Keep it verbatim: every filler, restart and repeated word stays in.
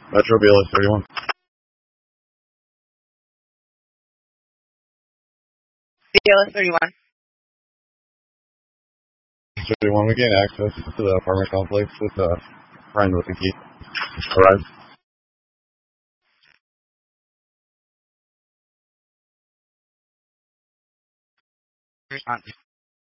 Metro B L S thirty-one. B L S thirty-one. thirty-one, we gain access to the apartment complex with a uh, friend with the key. Arrive. Response.